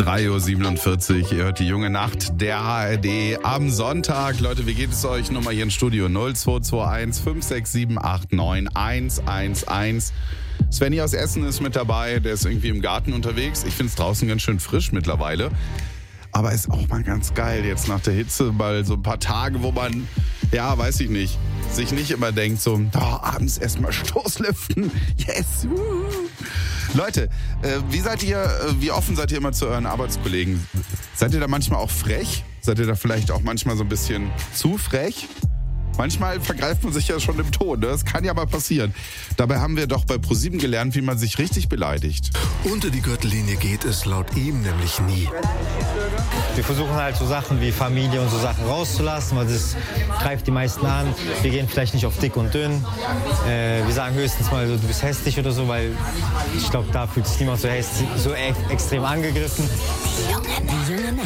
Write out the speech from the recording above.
3:47 Uhr, ihr hört die junge Nacht der ARD am Sonntag. Leute, wie geht es euch? Nummer hier im Studio 0221 567 89 111. Svenny aus Essen ist mit dabei, der ist irgendwie im Garten unterwegs. Ich finde es draußen ganz schön frisch mittlerweile. Aber ist auch mal ganz geil, jetzt nach der Hitze mal so ein paar Tage, wo man, ja, weiß ich nicht, sich nicht immer denkt so, abends erstmal Stoßlüften, yes. Leute, wie offen seid ihr immer zu euren Arbeitskollegen? Seid ihr da manchmal auch frech? Seid ihr da vielleicht auch manchmal so ein bisschen zu frech? Manchmal vergreift man sich ja schon im Ton, ne? Das kann ja mal passieren. Dabei haben wir doch bei ProSieben gelernt, wie man sich richtig beleidigt. Unter die Gürtellinie geht es laut ihm nämlich nie. Wir versuchen halt so Sachen wie Familie und so Sachen rauszulassen, weil das greift die meisten an. Wir gehen vielleicht nicht auf dick und dünn. Wir sagen höchstens mal so, du bist hässlich oder so, weil ich glaube, da fühlt sich niemand so extrem angegriffen.